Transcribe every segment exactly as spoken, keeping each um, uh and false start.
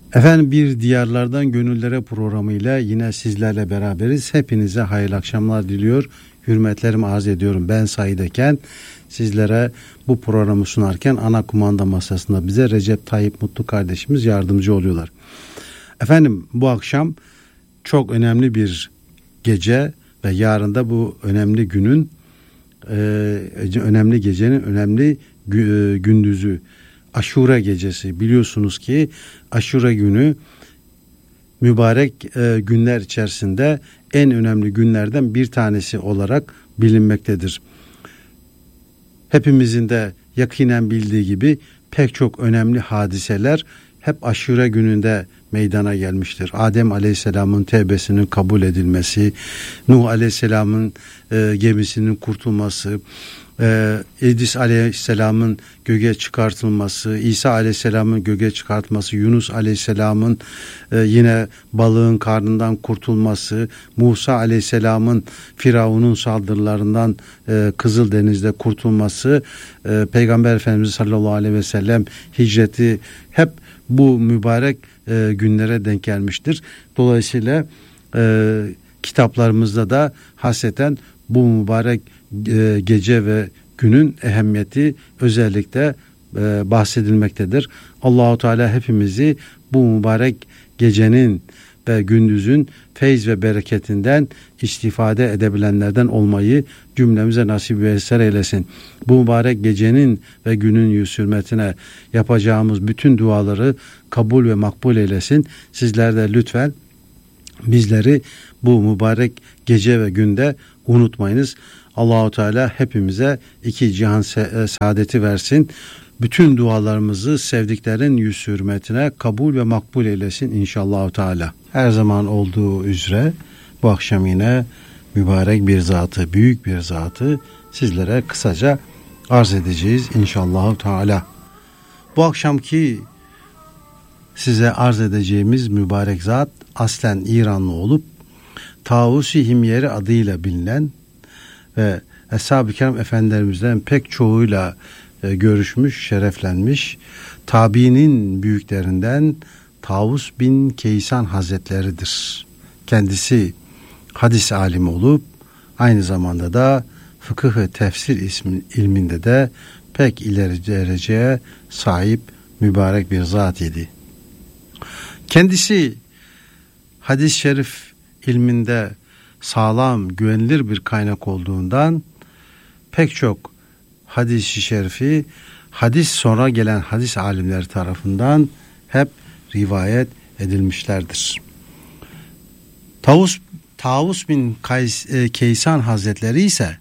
Efendim, bir Diyarlardan Gönüllere programıyla yine sizlerle beraberiz. Hepinize hayırlı akşamlar diliyor. Hürmetlerimi arz ediyorum. Ben Said Eken. Sizlere bu programı sunarken ana kumanda masasında bize Recep Tayyip Mutlu kardeşimiz yardımcı oluyorlar. Efendim, bu akşam çok önemli bir gece ve yarın da bu önemli günün e, önemli gecenin önemli gü, gündüzü. Aşure gecesi. Biliyorsunuz ki Aşure günü mübarek e, günler içerisinde en önemli günlerden bir tanesi olarak bilinmektedir. Hepimizin de yakinen bildiği gibi pek çok önemli hadiseler hep Aşure gününde meydana gelmiştir. Adem Aleyhisselam'ın tevbesinin kabul edilmesi, Nuh Aleyhisselam'ın e, gemisinin kurtulması, e, İdris Aleyhisselam'ın göğe çıkartılması, İsa Aleyhisselam'ın göğe çıkartılması, Yunus Aleyhisselam'ın e, yine balığın karnından kurtulması, Musa Aleyhisselam'ın Firavun'un saldırılarından e, Kızıldeniz'de kurtulması, e, Peygamber Efendimiz sallallahu aleyhi ve sellem hicreti hep bu mübarek e, günlere denk gelmiştir. Dolayısıyla e, kitaplarımızda da hasreten bu mübarek e, gece ve günün ehemmiyeti özellikle e, bahsedilmektedir. Allahu Teala hepimizi bu mübarek gecenin ve gündüzün feyz ve bereketinden istifade edebilenlerden olmayı cümlemize nasip ve eser eylesin. Bu mübarek gecenin ve günün yüz hürmetine yapacağımız bütün duaları kabul ve makbul eylesin. Sizler de lütfen bizleri bu mübarek gece ve günde unutmayınız. Allahu Teala hepimize iki cihan saadeti versin. Bütün dualarımızı sevdiklerin yüz hürmetine kabul ve makbul eylesin inşallah Teala. Her zaman olduğu üzere bu akşam yine mübarek bir zatı, büyük bir zatı sizlere kısaca arz edeceğiz inşallah Teala. Bu akşamki size arz edeceğimiz mübarek zat aslen İranlı olup Tavus-i Himyeri adıyla bilinen ve Eshab-ı Kiram efendilerimizden pek çoğuyla e, görüşmüş, şereflenmiş tabiinin büyüklerinden Tavus bin Keysan Hazretleridir. Kendisi hadis alimi olup aynı zamanda da fıkıh ve tefsir ismi, ilminde de pek ileri dereceye sahip mübarek bir zat idi. Kendisi hadis-i şerif ilminde sağlam, güvenilir bir kaynak olduğundan pek çok hadis-i şerifi hadis sonra gelen hadis alimleri tarafından hep rivayet edilmişlerdir. Tavus, Tavus bin Kays, e, Keysan Hazretleri ise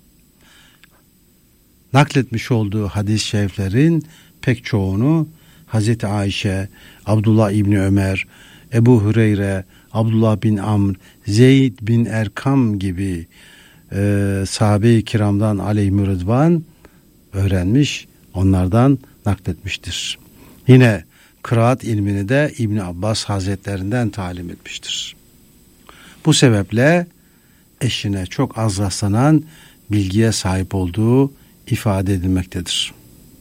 nakletmiş olduğu hadis-i şeriflerin pek çoğunu Hazreti Ayşe, Abdullah İbni Ömer, Ebu Hüreyre, Abdullah bin Amr, Zeyd bin Erkam gibi e, sahabe-i kiramdan aleyhim rıdvan öğrenmiş, onlardan nakletmiştir. Yine kıraat ilmini de İbn Abbas Hazretlerinden talim etmiştir. Bu sebeple eşine çok az rastlanan bilgiye sahip olduğu ifade edilmektedir.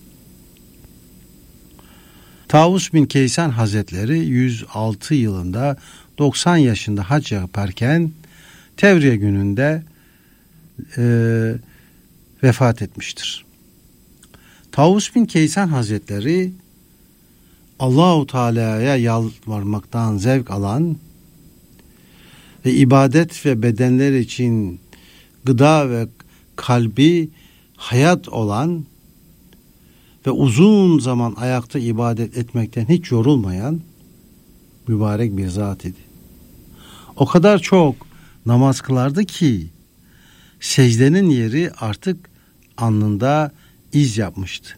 Tavus bin Keysan Hazretleri yüz altı yılında doksan yaşında hac yaparken Tevriye gününde e, vefat etmiştir. Tavus bin Keysan Hazretleri Allahu Teala'ya yalvarmaktan zevk alan ve ibadet ve bedenler için gıda ve kalbi hayat olan ve uzun zaman ayakta ibadet etmekten hiç yorulmayan mübarek bir zat idi. O kadar çok namaz kılardı ki secdenin yeri artık alnında iz yapmıştı.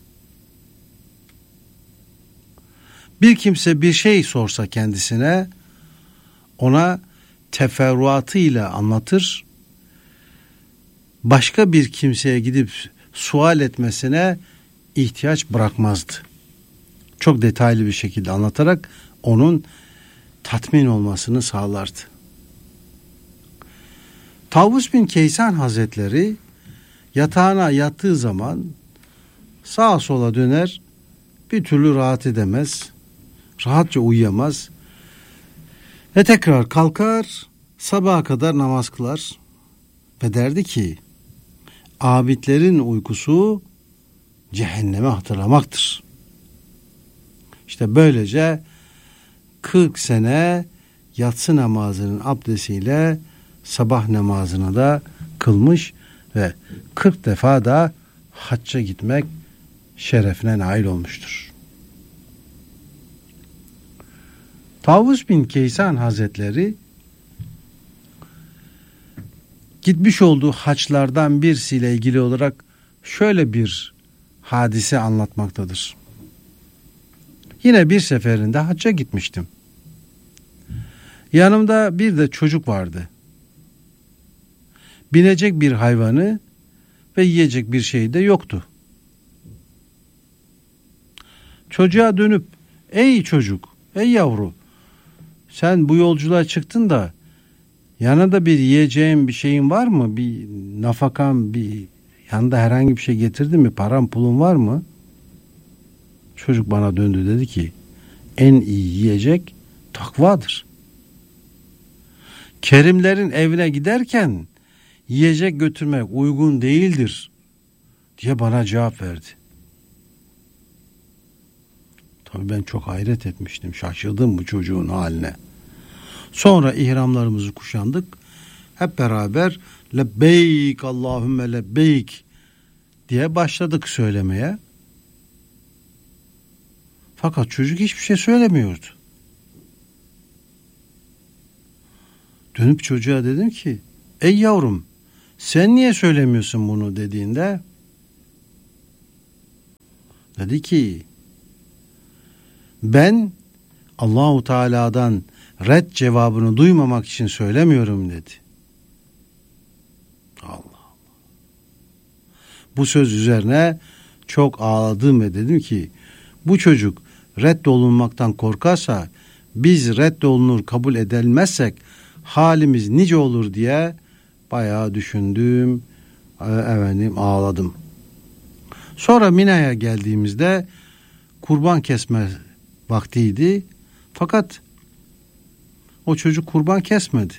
Bir kimse bir şey sorsa kendisine ona teferruatıyla anlatır, başka bir kimseye gidip sual etmesine ihtiyaç bırakmazdı. Çok detaylı bir şekilde anlatarak onun tatmin olmasını sağlardı. Tavus bin Keysan Hazretleri yatağına yattığı zaman sağa sola döner, bir türlü rahat edemez, rahatça uyuyamaz Ve tekrar kalkar, sabaha kadar namaz kılar ve derdi ki abidlerin uykusu cehenneme hatırlamaktır. İşte böylece kırk sene yatsı namazının abdestiyle sabah namazını da kılmış ve kırk defa da hacca gitmek şerefine nail olmuştur. Tavus bin Kaysan Hazretleri gitmiş olduğu haçlardan birisiyle ilgili olarak şöyle bir hadise anlatmaktadır. Yine bir seferinde hacca gitmiştim. Yanımda bir de çocuk vardı. Binecek bir hayvanı ve yiyecek bir şey de yoktu. Çocuğa dönüp ey çocuk, ey yavru, sen bu yolculuğa çıktın da yanında bir yiyeceğin bir şeyin var mı? Bir nafakan, bir yanında herhangi bir şey getirdin mi? Paran pulun var mı? Çocuk bana döndü, dedi ki en iyi yiyecek takvadır. Kerimlerin evine giderken yiyecek götürmek uygun değildir diye bana cevap verdi. Tabii ben çok hayret etmiştim, şaşırdım bu çocuğun haline. Sonra ihramlarımızı kuşandık. Hep beraber lebbeyk Allahümme lebbeyk diye başladık söylemeye. Fakat çocuk hiçbir şey söylemiyordu. Dönüp çocuğa dedim ki ey yavrum, sen niye söylemiyorsun bunu dediğinde dedi ki ben Allahu Teala'dan red cevabını duymamak için söylemiyorum dedi. Allah Allah. Bu söz üzerine çok ağladım ve dedim ki bu çocuk reddolunmaktan korkarsa biz reddolunur kabul edilmezsek halimiz nice olur diye bayağı düşündüm, efendim ağladım. Sonra Mina'ya geldiğimizde kurban kesme vaktiydi. Fakat o çocuk kurban kesmedi.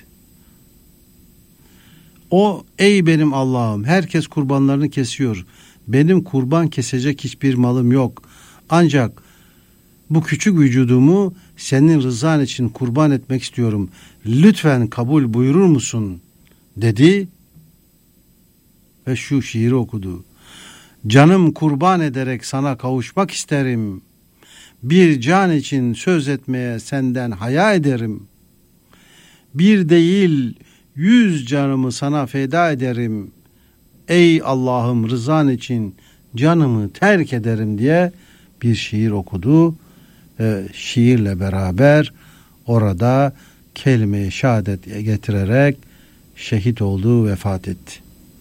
O ey benim Allah'ım, herkes kurbanlarını kesiyor. Benim kurban kesecek hiçbir malım yok. Ancak bu küçük vücudumu senin rızan için kurban etmek istiyorum. Lütfen kabul buyurur musun? Dedi ve şu şiiri okudu. Canım kurban ederek sana kavuşmak isterim. Bir can için söz etmeye senden haya ederim. Bir değil yüz canımı sana feda ederim. Ey Allah'ım rızan için canımı terk ederim diye bir şiir okudu. Ve şiirle beraber orada kelime-i şehadet getirerek şehit oldu, vefat etti.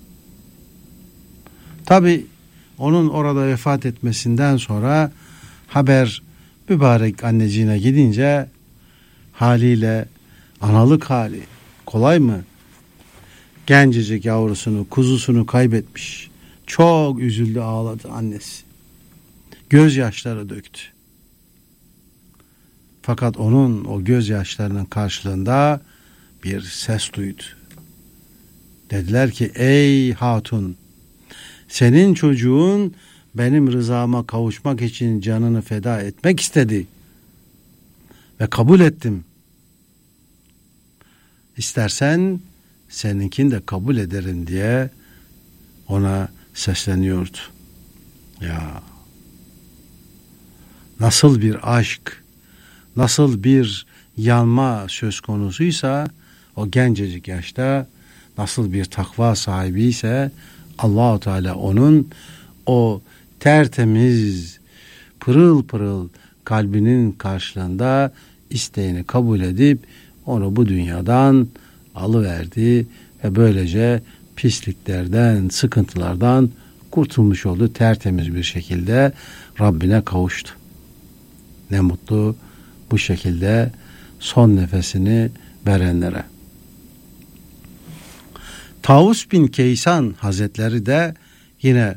Tabi onun orada vefat etmesinden sonra haber mübarek anneciğine gidince haliyle analık hali kolay mı? Gencecik yavrusunu, kuzusunu kaybetmiş. Çok üzüldü, ağladı annesi. Gözyaşları döktü. Fakat onun o gözyaşlarının karşılığında bir ses duydu. Dediler ki ey hatun, senin çocuğun benim rızama kavuşmak için canını feda etmek istedi ve kabul ettim. İstersen seninkini de kabul ederim diye ona sesleniyordu. Ya nasıl bir aşk, nasıl bir yanma söz konusuysa o gencecik yaşta, nasıl bir takva sahibi ise Allah-u Teala onun o tertemiz, pırıl pırıl kalbinin karşılığında isteğini kabul edip onu bu dünyadan alıverdi ve böylece pisliklerden, sıkıntılardan kurtulmuş oldu. Tertemiz bir şekilde Rabbine kavuştu. Ne mutlu bu şekilde son nefesini verenlere. Tavus bin Kaysan Hazretleri de yine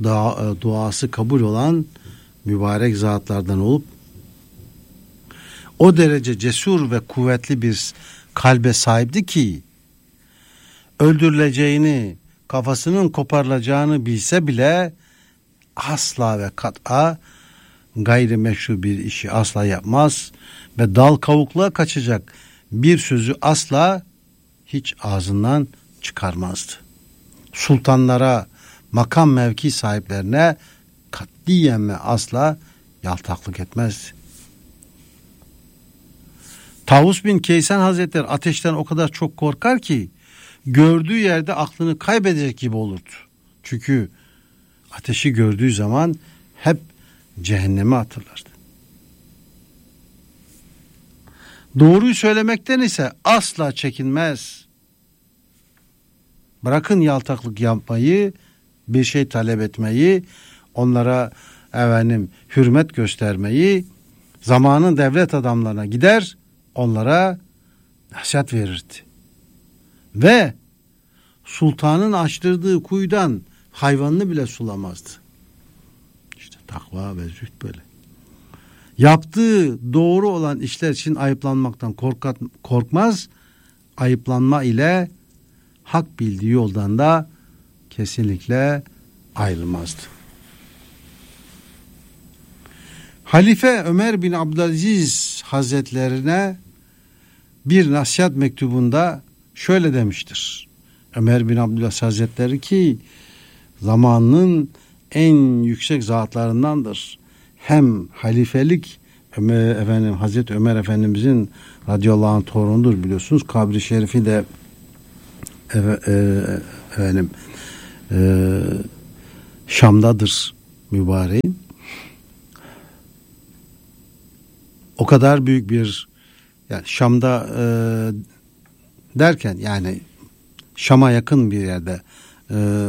duası kabul olan mübarek zatlardan olup O derece cesur ve kuvvetli bir kalbe sahipti ki öldürüleceğini, kafasının koparılacağını bilse bile asla ve kat'a gayrimeşru bir işi asla yapmaz ve dal kavukluğa kaçacak bir sözü asla hiç ağzından çıkarmazdı. Sultanlara, makam mevki sahiplerine katiyen ve asla yaltaklık etmezdi. Tavus bin Kaysan Hazretleri ateşten o kadar çok korkar ki gördüğü yerde aklını kaybedecek gibi olurdu. Çünkü ateşi gördüğü zaman hep cehenneme hatırlardı. Doğruyu söylemekten ise asla çekinmez. Bırakın yaltaklık yapmayı, bir şey talep etmeyi, onlara efendim hürmet göstermeyi, zamanın devlet adamlarına gider, onlara nasihat verirdi. Ve sultanın açtırdığı kuyudan hayvanını bile sulamazdı. İşte takva ve zühd böyle. Yaptığı doğru olan işler için ayıplanmaktan korkat, korkmaz, ayıplanma ile hak bildiği yoldan da kesinlikle ayrılmazdı. Halife Ömer bin Abdülaziz Hazretlerine bir nasihat mektubunda şöyle demiştir. Ömer bin Abdülaziz Hazretleri ki zamanının en yüksek zatlarındandır. Hem halifelik Ömer, efendim, Hazreti Ömer Efendimizin radıyallahu anh torunudur biliyorsunuz. Kabri şerifi de e, e, efendim e, Şam'dadır mübareğin. O kadar büyük bir yani Şam'da e, derken yani Şam'a yakın bir yerde e,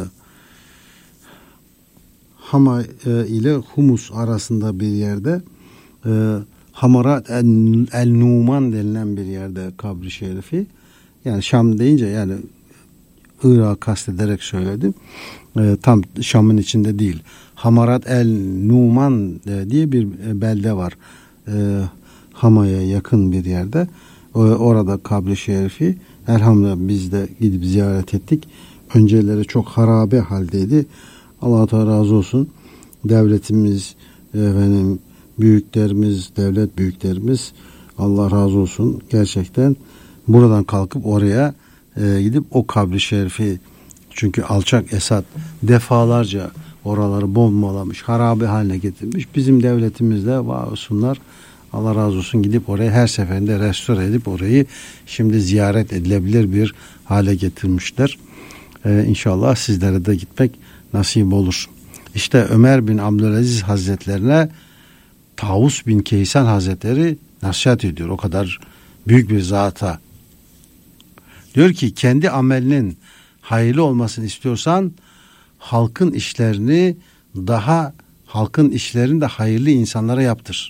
Hama e, ile Humus arasında bir yerde e, Hamarat el, el Numan denilen bir yerde kabri şerifi. Yani Şam deyince yani Irak'ı kastederek söyledim. E, tam Şam'ın içinde değil. Hamarat el Numan e, diye bir belde var. E, Hama'ya yakın bir yerde. E, orada kabri şerifi. Elhamdülillah biz de gidip ziyaret ettik. Önceleri çok harabe haldeydi. Allah Teala razı olsun. Devletimiz, efendim, büyüklerimiz, devlet büyüklerimiz Allah razı olsun. Gerçekten buradan kalkıp oraya e, gidip o kabri şerifi çünkü alçak Esad defalarca oraları bombalamış, harabe haline getirmiş. Bizim devletimizde var olsunlar. Allah razı olsun gidip oraya her seferinde restore edip orayı şimdi ziyaret edilebilir bir hale getirmişler. Ee, İnşallah sizlere de gitmek nasip olur. İşte Ömer bin Abdülaziz Hazretlerine Tavus bin Kaysan Hazretleri nasihat ediyor. O kadar büyük bir zata. Diyor ki kendi amelinin hayırlı olmasını istiyorsan halkın işlerini daha halkın işlerini de hayırlı insanlara yaptır.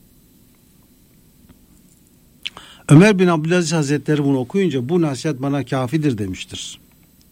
Ömer bin Abdülaziz Hazretleri bunu okuyunca bu nasihat bana kafidir demiştir.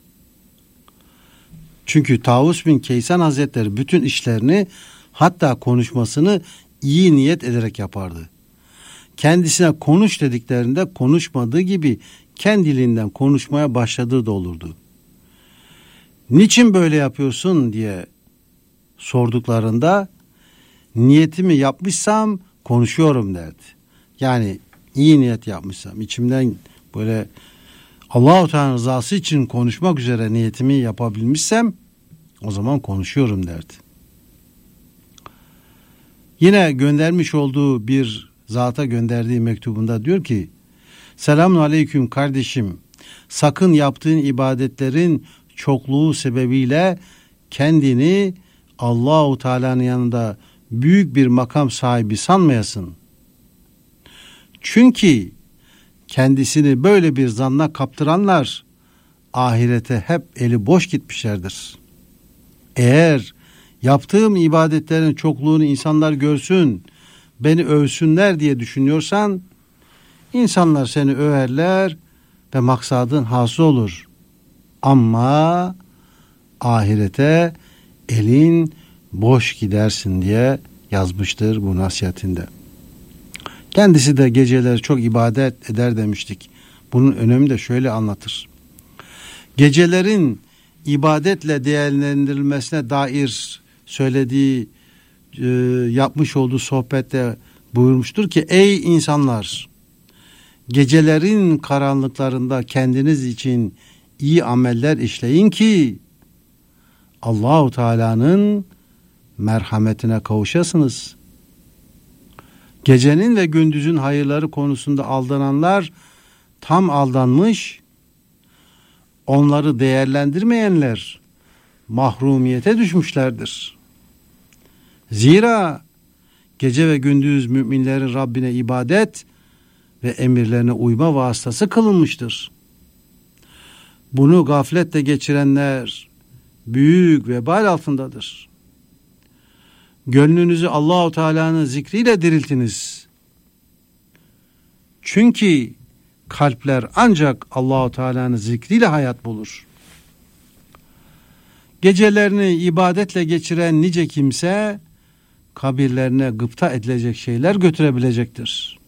Çünkü Tavus bin Kaysan Hazretleri bütün işlerini hatta konuşmasını iyi niyet ederek yapardı. Kendisine konuş dediklerinde konuşmadığı gibi kendiliğinden konuşmaya başladığı da olurdu. Niçin böyle yapıyorsun diye sorduklarında niyetimi yapmışsam konuşuyorum derdi. Yani iyi niyet yapmışsam içimden böyle Allah-u Teala rızası için konuşmak üzere niyetimi yapabilmişsem o zaman konuşuyorum derdi. Yine göndermiş olduğu bir zata gönderdiği mektubunda diyor ki selamun aleyküm kardeşim, sakın yaptığın ibadetlerin çokluğu sebebiyle kendini Allah-u Teala'nın yanında büyük bir makam sahibi sanmayasın. Çünkü kendisini böyle bir zanna kaptıranlar ahirete hep eli boş gitmişlerdir. Eğer yaptığım ibadetlerin çokluğunu insanlar görsün, beni övsünler diye düşünüyorsan insanlar seni överler ve maksadın hasıl olur. Ama ahirete elin boş gidersin diye yazmıştır bu nasihatinde. Kendisi de geceleri çok ibadet eder demiştik. Bunun önemi de şöyle anlatır. Gecelerin ibadetle değerlendirilmesine dair söylediği, e, yapmış olduğu sohbette buyurmuştur ki, ey insanlar, gecelerin karanlıklarında kendiniz için iyi ameller işleyin ki Allahu Teala'nın merhametine kavuşasınız. Gecenin ve gündüzün hayırları konusunda aldananlar tam aldanmış, onları değerlendirmeyenler mahrumiyete düşmüşlerdir. Zira gece ve gündüz müminlerin Rabbine ibadet ve emirlerine uyma vasıtası kılınmıştır. Bunu gafletle geçirenler büyük vebal altındadır. Gönlünüzü Allahu Teala'nın zikriyle diriltiniz. Çünkü kalpler ancak Allahu Teala'nın zikriyle hayat bulur. Gecelerini ibadetle geçiren nice kimse kabirlerine gıpta edilecek şeyler götürebilecektir.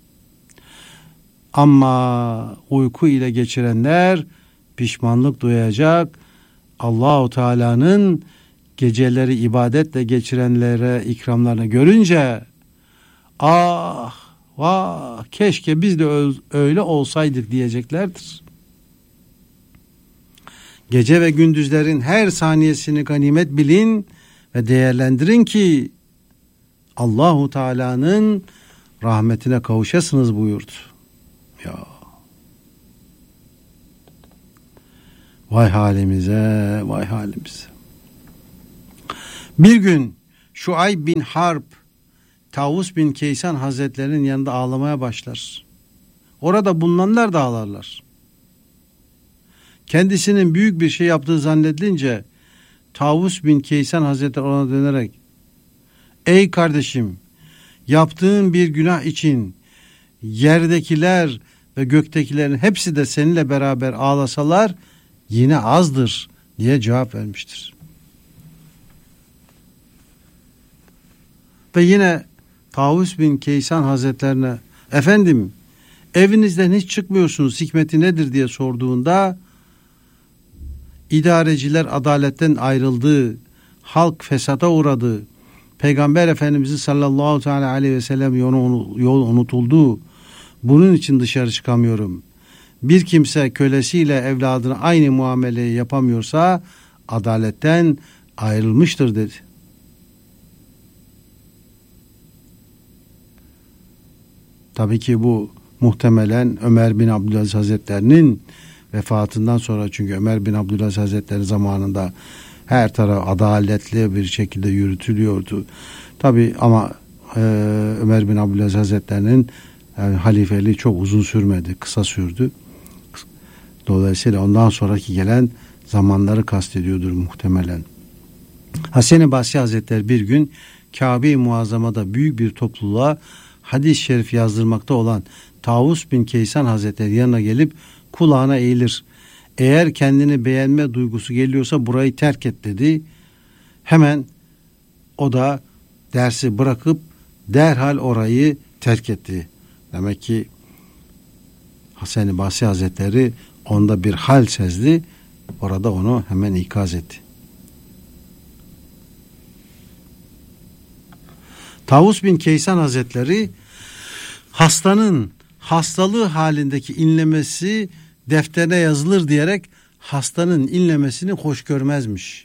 Ama uyku ile geçirenler pişmanlık duyacak. Allahu Teala'nın geceleri ibadetle geçirenlere ikramlarını görünce ah vah keşke biz de öyle olsaydık diyeceklerdir. Gece ve gündüzlerin her saniyesini ganimet bilin ve değerlendirin ki Allahu Teala'nın rahmetine kavuşasınız buyurdu. Ya. Vay halimize, vay halimize. Bir gün Şuayb bin Harp, Tavus bin Keysan Hazretlerinin yanında ağlamaya başlar. Orada bulunanlar da ağlarlar. Kendisinin büyük bir şey yaptığı zannedilince Tavus bin Keysan Hazretleri ona dönerek, ey kardeşim, yaptığın bir günah için yerdekiler ve göktekilerin hepsi de seninle beraber ağlasalar yine azdır diye cevap vermiştir. Ve yine Tavus bin Keysan Hazretlerine, efendim evinizden hiç çıkmıyorsunuz, hikmeti nedir diye sorduğunda, idareciler adaletten ayrıldı, halk fesata uğradı, Peygamber Efendimiz'i sallallahu aleyhi ve sellem yol unutuldu, bunun için dışarı çıkamıyorum. Bir kimse kölesiyle evladına aynı muameleyi yapamıyorsa adaletten ayrılmıştır dedi. Tabii ki bu muhtemelen Ömer bin Abdülaziz Hazretleri'nin vefatından sonra, çünkü Ömer bin Abdülaziz Hazretleri zamanında her taraf adaletli bir şekilde yürütülüyordu. Tabii ama e, Ömer bin Abdülaziz Hazretleri'nin yani halifeliği çok uzun sürmedi, kısa sürdü. Dolayısıyla ondan sonraki gelen zamanları kastediyordur muhtemelen. Hasan-ı Basri Hazretleri bir gün Kabe-i Muazzama'da büyük bir topluluğa hadis-i şerif yazdırmakta olan Tavus bin Keysan Hazretleri yanına gelip kulağına eğilir. Eğer kendini beğenme duygusu geliyorsa burayı terk et dedi. Hemen o da dersi bırakıp derhal orayı terk etti. Demek ki Hasan-ı Basri Hazretleri onda bir hal sezdi. Orada onu hemen ikaz etti. Tavus bin Keysan Hazretleri hastanın hastalığı halindeki inlemesi defterine yazılır diyerek hastanın inlemesini hoş görmezmiş.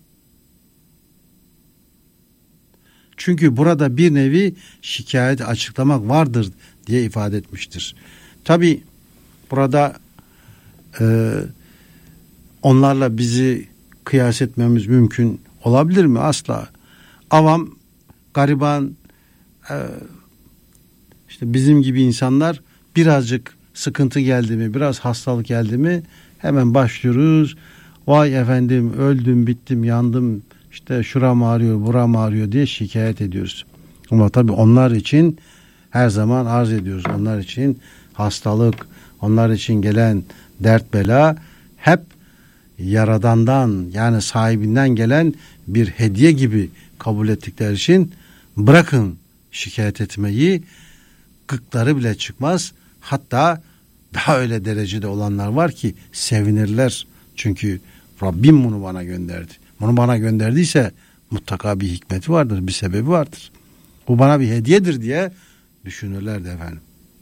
Çünkü burada bir nevi şikayet açıklamak vardır diye ifade etmiştir. Tabi burada e, onlarla bizi kıyas etmemiz mümkün olabilir mi? Asla. Avam, gariban, e, işte bizim gibi insanlar birazcık sıkıntı geldi mi, biraz hastalık geldi mi hemen başlıyoruz. Vay efendim öldüm, bittim, yandım, işte şuram ağrıyor, buram ağrıyor diye şikayet ediyoruz. Ama tabii onlar için her zaman arz ediyoruz. Onlar için hastalık, onlar için gelen dert bela hep Yaradan'dan, yani sahibinden gelen bir hediye gibi kabul ettikleri için bırakın şikayet etmeyi, gıkları bile çıkmaz. Hatta daha öyle derecede olanlar var ki sevinirler. Çünkü Rabbim bunu bana gönderdi. Bunu bana gönderdiyse mutlaka bir hikmeti vardır, bir sebebi vardır. Bu bana bir hediyedir diye düşünürlerdi efendim.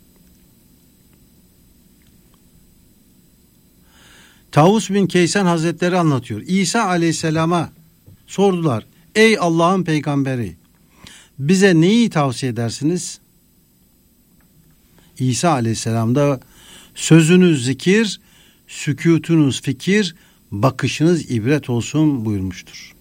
Tavus bin Keysen Hazretleri anlatıyor. İsa Aleyhisselam'a sordular. Ey Allah'ın peygamberi, bize neyi tavsiye edersiniz? İsa Aleyhisselam da sözünüz zikir, sükutunuz fikir, bakışınız ibret olsun buyurmuştur.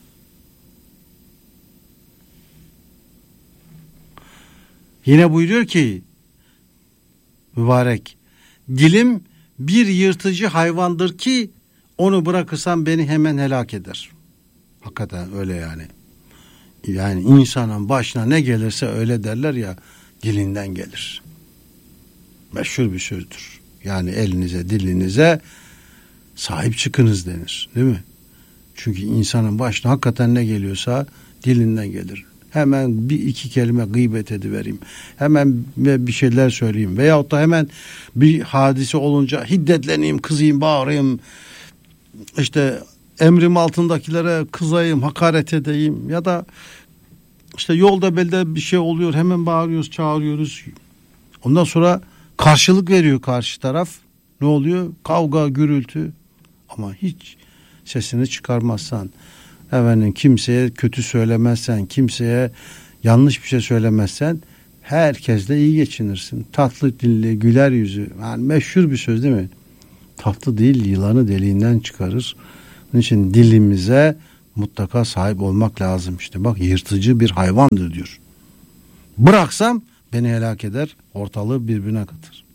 Yine buyuruyor ki mübarek, dilim bir yırtıcı hayvandır ki onu bırakırsam beni hemen helak eder. Hakikaten öyle yani. Yani insanın başına ne gelirse öyle derler ya, dilinden gelir. Meşhur bir sözdür. Yani elinize, dilinize sahip çıkınız denir, değil mi? Çünkü insanın başına hakikaten ne geliyorsa dilinden gelir. Hemen bir iki kelime gıybet edivereyim. Hemen bir şeyler söyleyeyim. Veyahut da hemen bir hadise olunca hiddetleneyim, kızayım, bağırayım. İşte emrim altındakilere kızayım, hakaret edeyim. Ya da işte yolda belde bir şey oluyor, hemen bağırıyoruz, çağırıyoruz. Ondan sonra karşılık veriyor karşı taraf. Ne oluyor? Kavga, gürültü. Ama hiç sesini çıkarmazsan, efendim kimseye kötü söylemezsen, kimseye yanlış bir şey söylemezsen herkesle iyi geçinirsin. Tatlı dilli, güler yüzü. Yani meşhur bir söz değil mi? Tatlı dil yılanı deliğinden çıkarır. Onun için dilimize mutlaka sahip olmak lazım. İşte bak, yırtıcı bir hayvandır diyor. Bıraksam beni helak eder, ortalığı birbirine katır.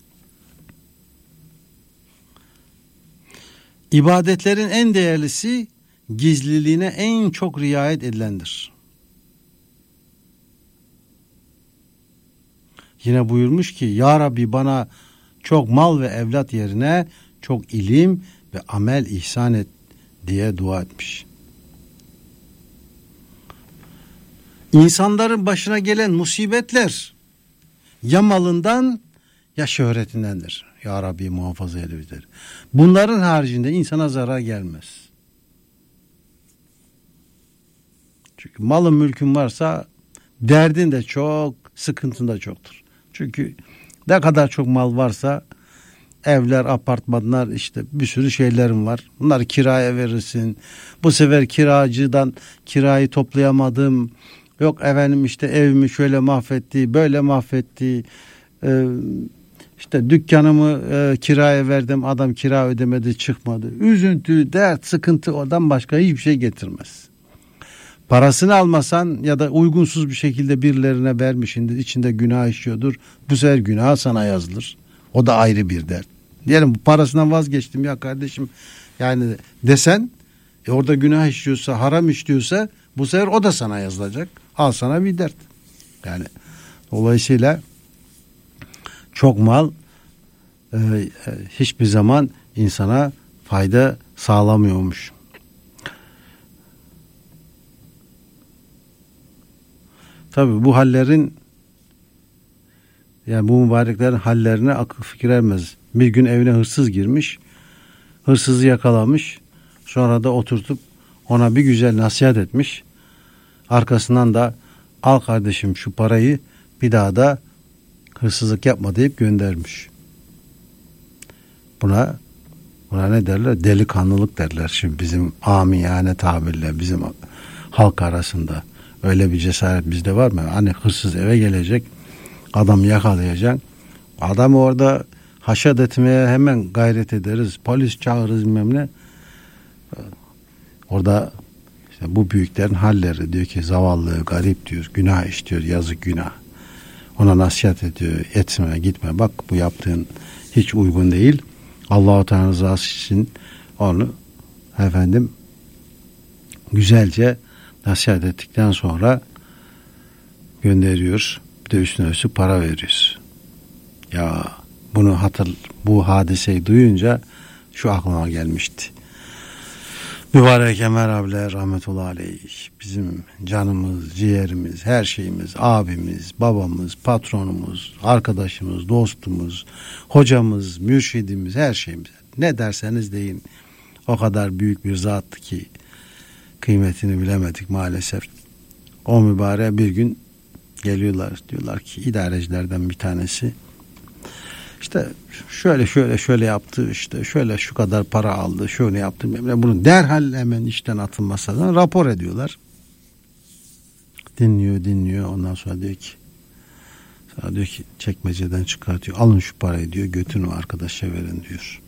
İbadetlerin en değerlisi gizliliğine en çok riayet edilendir. Yine buyurmuş ki Ya Rabbi bana çok mal ve evlat yerine çok ilim ve amel ihsan et diye dua etmiş. İnsanların başına gelen musibetler ya malından ya şöhretindendir. Ya Rabbi muhafaza eyle bizleri. Bunların haricinde insana zarar gelmez. Çünkü malın mülkün varsa derdin de çok, sıkıntın da çoktur. Çünkü ne kadar çok mal varsa evler, apartmanlar, işte bir sürü şeylerin var. Bunları kiraya verirsin. Bu sefer kiracıdan kirayı toplayamadım. Yok efendim işte evimi şöyle mahvetti, böyle mahvetti. Ee, işte dükkanımı e, kiraya verdim, adam kira ödemedi, çıkmadı. Üzüntü, dert, sıkıntı oradan başka hiçbir şey getirmez. Parasını almasan ya da uygunsuz bir şekilde birilerine vermişindir, içinde günah işiyordur. Bu sefer günah sana yazılır. O da ayrı bir dert. Diyelim parasından vazgeçtim ya kardeşim yani desen, e orada günah işliyorsa, haram işliyorsa bu sefer o da sana yazılacak. Al sana bir dert. Yani dolayısıyla çok mal e, e, hiçbir zaman insana fayda sağlamıyormuş. Tabii bu hallerin, yani bu mübareklerin hallerine akıl fikir ermez. Bir gün evine hırsız girmiş, hırsızı yakalamış, sonra da oturtup ona bir güzel nasihat etmiş. Arkasından da al kardeşim şu parayı, bir daha da hırsızlık yapma deyip göndermiş. Buna buna ne derler? Delikanlılık derler şimdi bizim amiyane tabirle, bizim halk arasında. Öyle bir cesaret bizde var mı? Hani hırsız eve gelecek, adam yakalayacak. Adamı orada haşat etmeye hemen gayret ederiz. Polis çağırırız bilmem ne. Orada işte bu büyüklerin halleri, diyor ki zavallı, garip diyor, günah işliyor, yazık günah. Ona nasihat ediyor, etme, gitme, bak bu yaptığın hiç uygun değil. Allah-u Teala rızası için onu efendim güzelce nasihat ettikten sonra gönderiyor. Bir de üstüne üstü para veriyoruz. Ya bunu hatır, bu hadiseyi duyunca şu aklıma gelmişti. Mübarek Ömer abiler rahmetullahi aleyh, bizim canımız, ciğerimiz, her şeyimiz, abimiz, babamız, patronumuz, arkadaşımız, dostumuz, hocamız, mürşidimiz, her şeyimiz. Ne derseniz deyin, o kadar büyük bir zattı ki kıymetini bilemedik maalesef. O mübarek bir gün geliyorlar, diyorlar ki idarecilerden bir tanesi, İşte şöyle şöyle şöyle yaptı, işte şöyle şu kadar para aldı, şöyle yaptı. Bunu derhal hemen işten atılmasından rapor ediyorlar. Dinliyor dinliyor, ondan sonra diyor ki sonra diyor ki çekmeceden çıkartıyor. Alın şu parayı diyor, götünü arkadaşa verin diyor.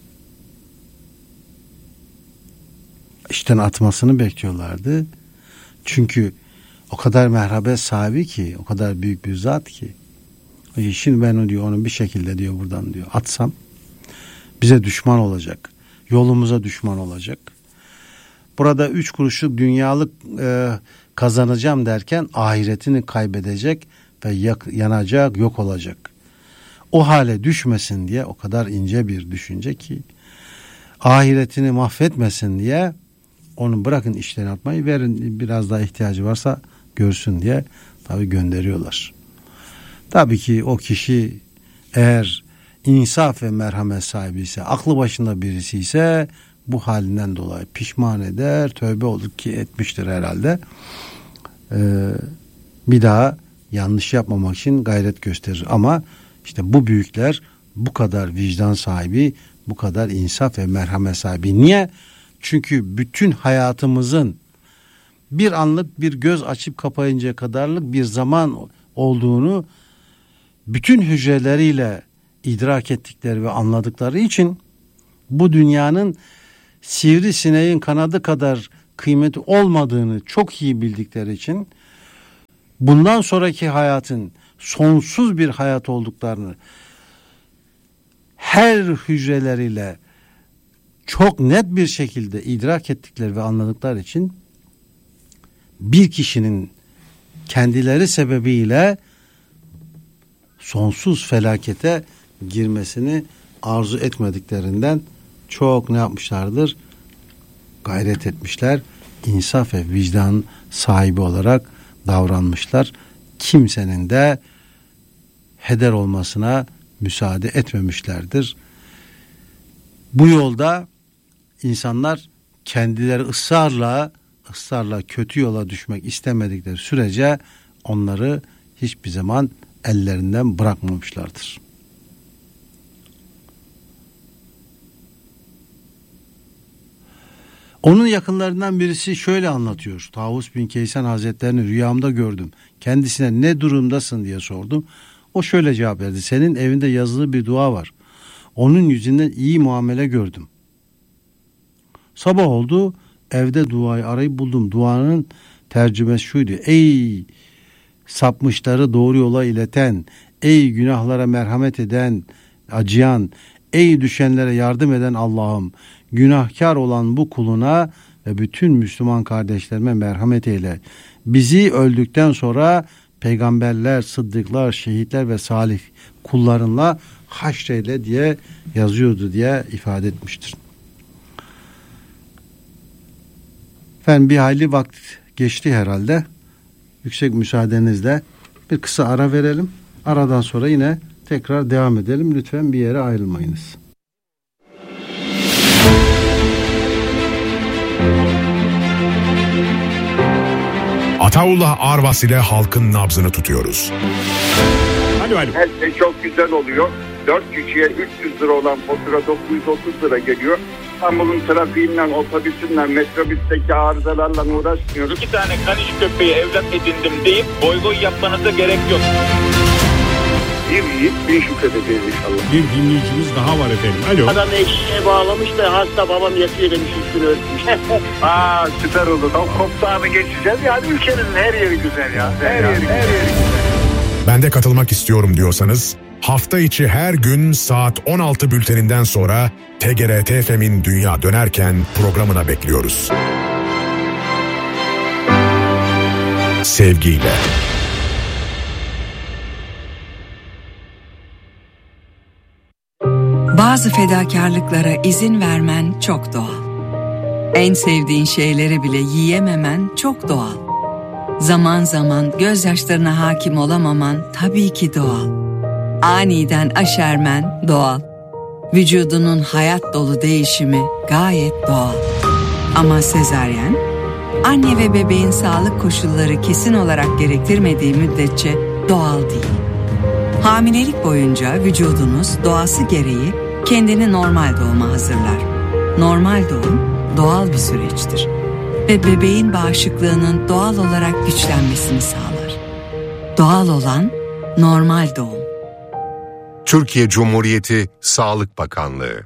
İşten atmasını bekliyorlardı. Çünkü o kadar merhamet sahibi ki, o kadar büyük bir zat ki. Şimdi ben o diyor, onu bir şekilde diyor buradan diyor atsam bize düşman olacak. Yolumuza düşman olacak. Burada üç kuruşluk dünyalık e, kazanacağım derken ahiretini kaybedecek ve yak, yanacak, yok olacak. O hale düşmesin diye, o kadar ince bir düşünce ki, ahiretini mahvetmesin diye onu bırakın işten atmayı, verin biraz daha ihtiyacı varsa görsün diye tabii gönderiyorlar. Tabii ki o kişi eğer insaf ve merhamet sahibi ise, aklı başında birisi ise bu halinden dolayı pişman eder, tövbe olur ki etmiştir herhalde. Ee, bir daha yanlış yapmamak için gayret gösterir. Ama işte bu büyükler bu kadar vicdan sahibi, bu kadar insaf ve merhamet sahibi. Niye? Çünkü bütün hayatımızın bir anlık, bir göz açıp kapayıncaya kadarlık bir zaman olduğunu bütün hücreleriyle idrak ettikleri ve anladıkları için bu dünyanın sivrisineğin kanadı kadar kıymeti olmadığını çok iyi bildikleri için bundan sonraki hayatın sonsuz bir hayat olduklarını her hücreleriyle çok net bir şekilde idrak ettikleri ve anladıkları için bir kişinin kendileri sebebiyle sonsuz felakete girmesini arzu etmediklerinden çok ne yapmışlardır? Gayret etmişler. İnsaf ve vicdan sahibi olarak davranmışlar. Kimsenin de heder olmasına müsaade etmemişlerdir. Bu yolda insanlar kendileri ısrarla ısrarla kötü yola düşmek istemedikleri sürece onları hiçbir zaman ellerinden bırakmamışlardır. Onun yakınlarından birisi şöyle anlatıyor. Tavus bin Kaysan Hazretlerini rüyamda gördüm. Kendisine ne durumdasın diye sordum. O şöyle cevap verdi. Senin evinde yazılı bir dua var. Onun yüzünden iyi muamele gördüm. Sabah oldu, evde duayı arayıp buldum. Duanın tercümesi şuydu. Ey sapmışları doğru yola ileten, ey günahlara merhamet eden, acıyan, ey düşenlere yardım eden Allah'ım, günahkar olan bu kuluna ve bütün Müslüman kardeşlerime merhamet eyle. Bizi öldükten sonra peygamberler, sıddıklar, şehitler ve salih kullarınla haşreyle diye yazıyordu diye ifade etmiştir. Efendim bir hayli vakit geçti herhalde. Yüksek müsaadenizle bir kısa ara verelim. Aradan sonra yine tekrar devam edelim. Lütfen bir yere ayrılmayınız. Ataullah Arvas ile halkın nabzını tutuyoruz. Alo, alo. Her şey çok güzel oluyor. dört kişiye üç yüz lira olan fatura dokuz yüz otuz lira geliyor. İstanbul'un trafiğinden, otobüsünden, metrobüsteki arızalarla uğraşmıyoruz. İki tane kaniş köpeği evlat edindim deyip boy boy yapmanıza gerek yok. Bir yiyip bir şükredeceğiz inşallah. Bir dinleyicimiz daha var efendim. Alo. Adam eşeğe bağlamış da hasta babam yatıyor demiş, üstünü örtmüş. Aa süper oldu. Tam koptağını geçeceğiz. Yani ülkenin her yeri güzel ya. Her, her yeri, her yeri güzel. Ben de katılmak istiyorum diyorsanız hafta içi her gün saat on altı bülteninden sonra T G R T F M'in Dünya Dönerken programına bekliyoruz. Sevgiyle. Bazı fedakarlıklara izin vermen çok doğal. En sevdiğin şeyleri bile yiyememen çok doğal. Zaman zaman gözyaşlarına hakim olamaman tabii ki doğal. Aniden aşermen doğal. Vücudunun hayat dolu değişimi gayet doğal. Ama sezaryen, anne ve bebeğin sağlık koşulları kesin olarak gerektirmediği müddetçe doğal değil. Hamilelik boyunca vücudunuz doğası gereği kendini normal doğuma hazırlar. Normal doğum doğal bir süreçtir ve bebeğin bağışıklığının doğal olarak güçlenmesini sağlar. Doğal olan normal doğum. Türkiye Cumhuriyeti Sağlık Bakanlığı.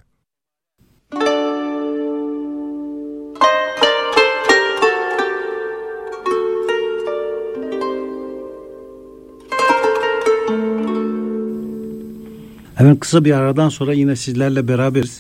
Evet, kısa bir aradan sonra yine sizlerle beraberiz.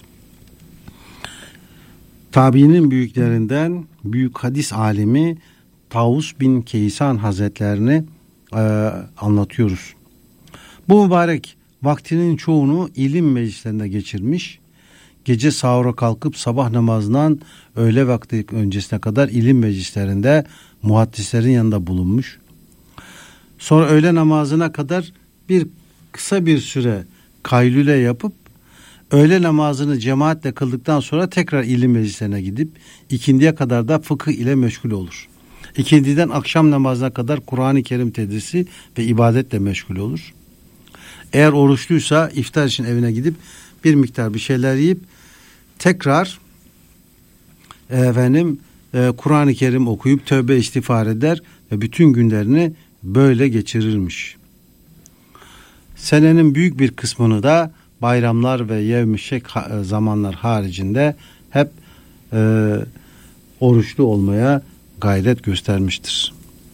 Tabiinin büyüklerinden büyük hadis alimi Tavus bin Keysan Hazretlerini e, anlatıyoruz. Bu mübarek vaktinin çoğunu ilim meclislerinde geçirmiş. Gece sahura kalkıp sabah namazından öğle vakti öncesine kadar ilim meclislerinde muhaddislerin yanında bulunmuş. Sonra öğle namazına kadar bir kısa bir süre kaylule yapıp öğle namazını cemaatle kıldıktan sonra tekrar ilim meclislerine gidip ikindiye kadar da fıkıh ile meşgul olur. İkindiden akşam namazına kadar Kur'an-ı Kerim tedrisi ve ibadetle meşgul olur. Eğer oruçluysa iftar için evine gidip bir miktar bir şeyler yiyip tekrar efendim e, Kur'an-ı Kerim okuyup tövbe istiğfar eder ve bütün günlerini böyle geçirirmiş. Senenin büyük bir kısmını da bayramlar ve yevm-i şek zamanlar haricinde hep e, oruçlu olmaya gayret göstermiştir.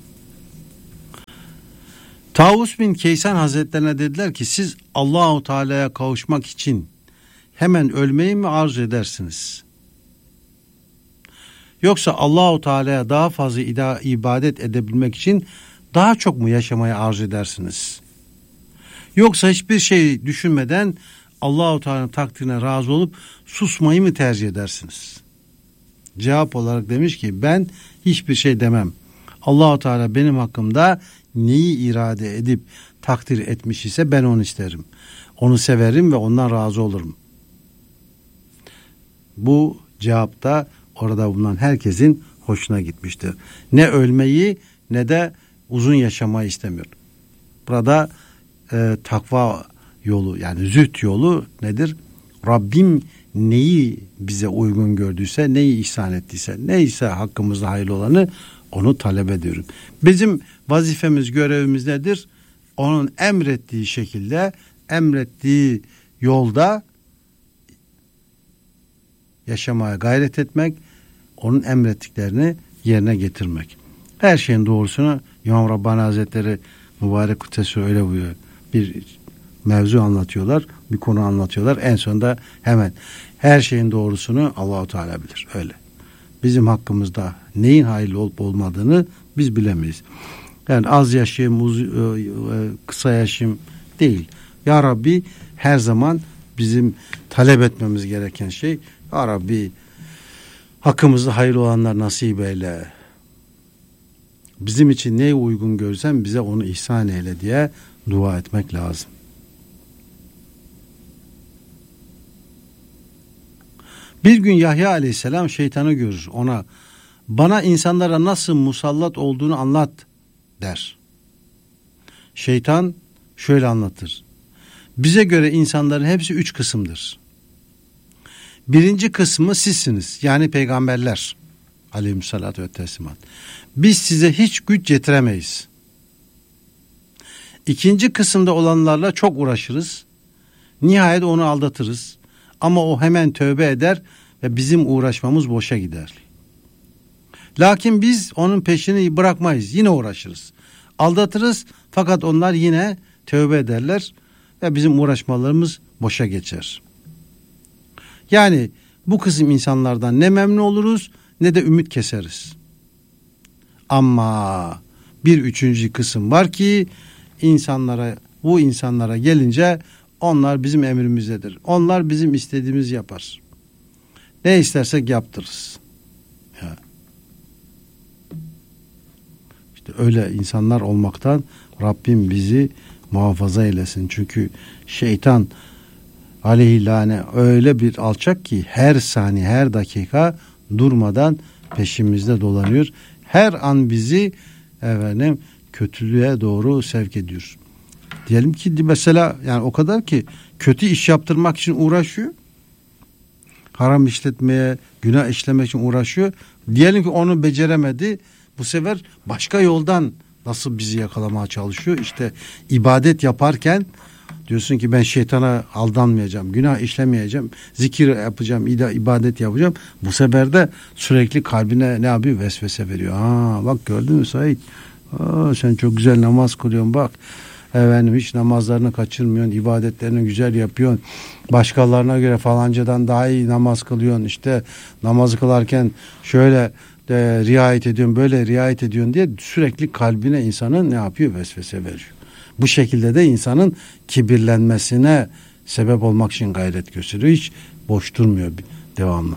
Tavus bin Keysan Hazretlerine dediler ki siz Allah-u Teala'ya kavuşmak için hemen ölmeyi mi arzu edersiniz? Yoksa Allah-u Teala'ya daha fazla ibadet edebilmek için daha çok mu yaşamayı arzu edersiniz? Yoksa hiçbir şey düşünmeden Allah-u Teala'nın takdirine razı olup susmayı mı tercih edersiniz? Cevap olarak demiş ki ben hiçbir şey demem. Allah-u Teala benim hakkımda neyi irade edip takdir etmiş ise ben onu isterim. Onu severim ve ondan razı olurum. Bu cevapta orada bulunan herkesin hoşuna gitmiştir. Ne ölmeyi ne de uzun yaşamayı istemiyor. Burada e, takva yolu yani zühd yolu nedir? Rabbim neyi bize uygun gördüyse, neyi ihsan ettiyse, neyse hakkımızda hayırlı olanı onu talep ediyorum. Bizim vazifemiz, görevimiz nedir? Onun emrettiği şekilde, emrettiği yolda yaşamaya gayret etmek, onun emrettiklerini yerine getirmek. Her şeyin doğrusunu İmam Rabbani Hazretleri mübarek kutesi öyle buyuruyor. Bir mevzu anlatıyorlar, bir konu anlatıyorlar. En sonunda hemen her şeyin doğrusunu Allah-u Teala bilir. Öyle. Bizim hakkımızda neyin hayırlı olup olmadığını biz bilemeyiz. Yani az yaşayayım, uz, kısa yaşayayım değil. Ya Rabbi her zaman bizim talep etmemiz gereken şey, Ya Rabbi hakkımızda hayırlı olanlar nasip eyle. Bizim için neyi uygun görsen bize onu ihsan eyle diye dua etmek lazım. Bir gün Yahya aleyhisselam şeytanı görür. Ona bana insanlara nasıl musallat olduğunu anlat der. Şeytan şöyle anlatır. Bize göre insanların hepsi üç kısımdır. Birinci kısmı sizsiniz. Yani peygamberler. Aleyhissalatü ve teslimat. Biz size hiç güç getiremeyiz. İkinci kısımda olanlarla çok uğraşırız. Nihayet onu aldatırız. Ama o hemen tövbe eder ve bizim uğraşmamız boşa gider. Lakin biz onun peşini bırakmayız. Yine uğraşırız. Aldatırız fakat onlar yine tövbe ederler ve bizim uğraşmalarımız boşa geçer. Yani bu kısım insanlardan ne memnun oluruz ne de ümit keseriz. Ama bir üçüncü kısım var ki insanlara, bu insanlara gelince onlar bizim emrimizdedir. Onlar bizim istediğimizi yapar. Ne istersek yaptırırız. Ya. İşte öyle insanlar olmaktan Rabbim bizi muhafaza eylesin. Çünkü şeytan aleyhillâne öyle bir alçak ki her saniye, her dakika durmadan peşimizde dolanıyor. Her an bizi efendim kötülüğe doğru sevk ediyor. Diyelim ki mesela yani o kadar ki kötü iş yaptırmak için uğraşıyor. Haram işletmeye, günah işlemek için uğraşıyor. Diyelim ki onu beceremedi. Bu sefer başka yoldan nasıl bizi yakalamaya çalışıyor? İşte ibadet yaparken diyorsun ki ben şeytana aldanmayacağım, günah işlemeyeceğim, zikir yapacağım, ibadet yapacağım. Bu sefer de sürekli kalbine ne yapıyor? Vesvese veriyor. Ha bak gördün mü Said? Aa, sen çok güzel namaz kılıyorsun bak. Efendim hiç namazlarını kaçırmıyorsun, ibadetlerini güzel yapıyorsun. Başkalarına göre falancadan daha iyi namaz kılıyorsun. İşte namazı kılarken şöyle de riayet ediyorsun, böyle riayet ediyorsun diye sürekli kalbine insanın ne yapıyor? Vesvese veriyor. Bu şekilde de insanın kibirlenmesine sebep olmak için gayret gösteriyor. Hiç boş durmuyor devamlı.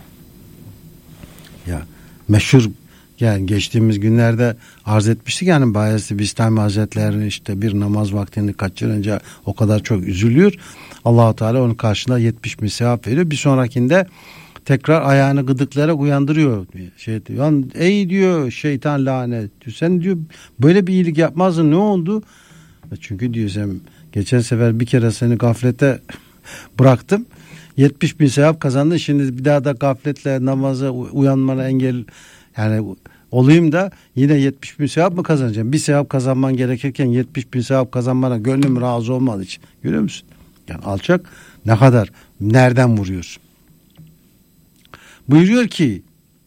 Ya meşhur yani geçtiğimiz günlerde arz etmiştik yani Bayezid Bistami Hazretleri işte bir namaz vaktini kaçırınca o kadar çok üzülüyor. Allah-u Teala onun karşılığında yetmiş bin sevap veriyor. Bir sonrakinde tekrar ayağını gıdıklayarak uyandırıyor. Şey diyor, ey diyor şeytan lanet. Sen diyor böyle bir iyilik yapmazdın, ne oldu? Çünkü diyor sen geçen sefer bir kere seni gaflete bıraktım. yetmiş bin sevap kazandın. Şimdi bir daha da gafletle namaza uyanmana engel yani olayım da yine yetmiş bin sevap mı kazanacağım? Bir sevap kazanman gerekirken yetmiş bin sevap kazanmana gönlüm razı olmadığı için. Görüyor musun? Yani alçak ne kadar nereden vuruyorsun? Buyuruyor ki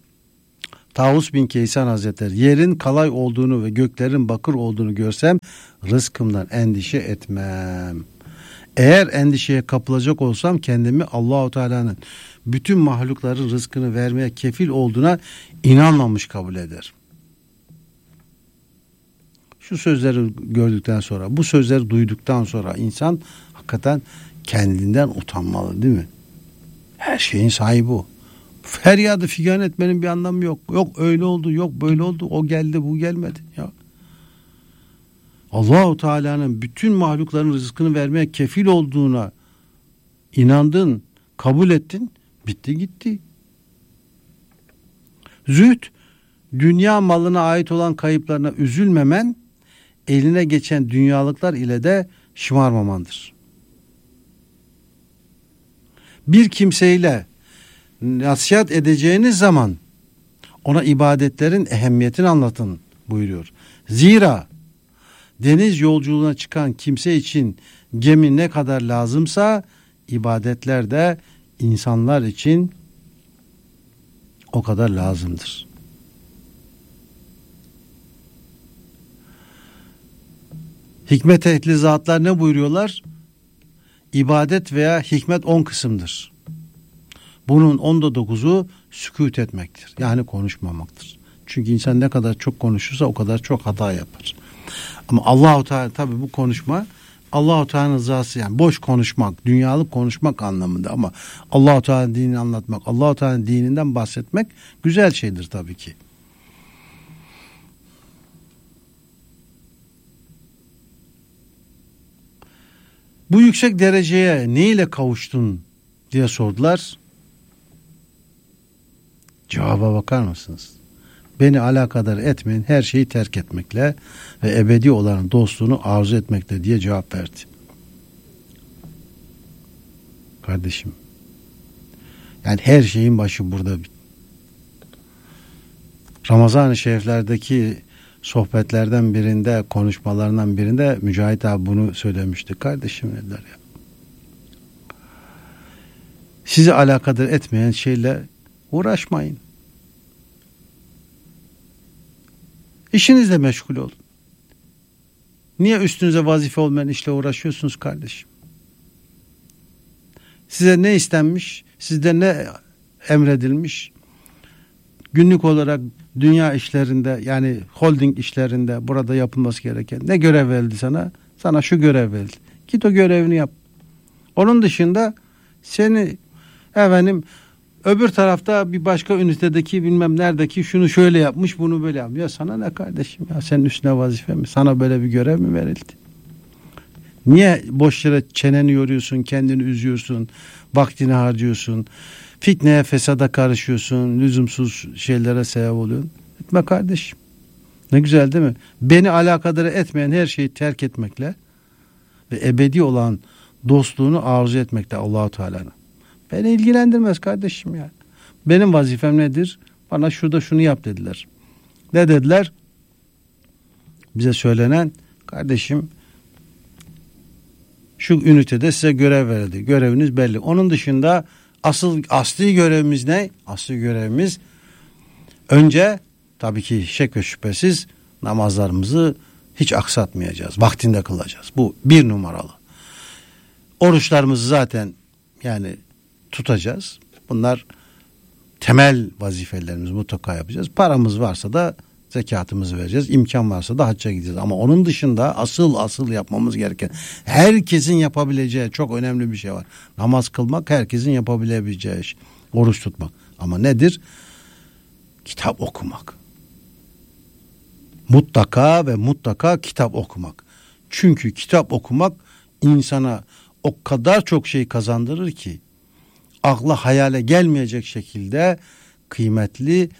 Tavus bin Kaysan Hazretleri, yerin kalay olduğunu ve göklerin bakır olduğunu görsem rızkımdan endişe etmem. Eğer endişeye kapılacak olsam kendimi Allah-u Teala'nın bütün mahlukların rızkını vermeye kefil olduğuna inanmamış kabul eder. Şu sözleri gördükten sonra, bu sözleri duyduktan sonra insan hakikaten kendinden utanmalı, değil mi? Her şeyin sahibi o. Feryadı figan etmenin bir anlamı yok. Yok öyle oldu, yok böyle oldu, o geldi, bu gelmedi. Ya Allah-u Teala'nın bütün mahlukların rızkını vermeye kefil olduğuna inandın, kabul ettin, bitti gitti. Zühd, dünya malına ait olan kayıplarına üzülmemen, eline geçen dünyalıklar ile de şımarmamandır. Bir kimseyle nasihat edeceğiniz zaman ona ibadetlerin ehemmiyetini anlatın buyuruyor. Zira deniz yolculuğuna çıkan kimse için gemi ne kadar lazımsa ibadetler de insanlar için o kadar lazımdır. Hikmet ehli zatlar ne buyuruyorlar? İbadet veya hikmet on kısımdır. Bunun onda dokuzu sükût etmektir. Yani konuşmamaktır. Çünkü insan ne kadar çok konuşursa o kadar çok hata yapar. Ama Allah-u Teala tabii bu konuşma Allah-u Teala'nın rızası, yani boş konuşmak, dünyalık konuşmak anlamında, ama Allah-u Teala'nın dinini anlatmak, Allah-u Teala'nın dininden bahsetmek güzel şeydir tabii ki. Bu yüksek dereceye ne ile kavuştun diye sordular. Cevaba bakar mısınız? Beni alakadar etmeyin, her şeyi terk etmekle ve ebedi olan dostluğunu arzu etmekle diye cevap verdi. Kardeşim, yani her şeyin başı burada. Ramazan-ı Şeriflerdeki sohbetlerden birinde, konuşmalarından birinde Mücahit abi bunu söylemişti. Kardeşim dediler ya, sizi alakadar etmeyen şeyle uğraşmayın. İşinizle meşgul olun. Niye üstünüze vazife olmayan işle uğraşıyorsunuz kardeşim? Size ne istenmiş? Sizde ne emredilmiş? Günlük olarak dünya işlerinde, yani holding işlerinde burada yapılması gereken ne görev verildi sana? Sana şu görev verildi. Git o görevini yap. Onun dışında seni efendim Öbür tarafta bir başka ünitedeki bilmem neredeki şunu şöyle yapmış, bunu böyle yapmış. Ya sana ne kardeşim ya, senin üstüne vazife mi? Sana böyle bir görev mi verildi? Niye boş yere çeneni yoruyorsun, kendini üzüyorsun, vaktini harcıyorsun, fitneye fesada karışıyorsun, lüzumsuz şeylere sebep oluyorsun? Etme kardeşim. Ne güzel değil mi? Beni alakadar etmeyen her şeyi terk etmekle ve ebedi olan dostluğunu arzu etmekle Allah-u Teala'nın. Beni ilgilendirmez kardeşim ya. Benim vazifem nedir? Bana şurada şunu yap dediler. Ne dediler? Bize söylenen, kardeşim şu ünitede size görev verildi. Göreviniz belli. Onun dışında asıl asli görevimiz ne? Asli görevimiz önce tabii ki şek ve şüphesiz namazlarımızı hiç aksatmayacağız. Vaktinde kılacağız. Bu bir numaralı. Oruçlarımızı zaten yani tutacağız. Bunlar temel vazifelerimiz, mutlaka yapacağız. Paramız varsa da zekatımızı vereceğiz. İmkan varsa da hacca gideceğiz. Ama onun dışında asıl asıl yapmamız gereken, herkesin yapabileceği çok önemli bir şey var. Namaz kılmak herkesin yapabileceği iş. Oruç tutmak. Ama nedir? Kitap okumak. Mutlaka ve mutlaka kitap okumak. Çünkü kitap okumak insana o kadar çok şey kazandırır ki akla hayale gelmeyecek şekilde kıymetli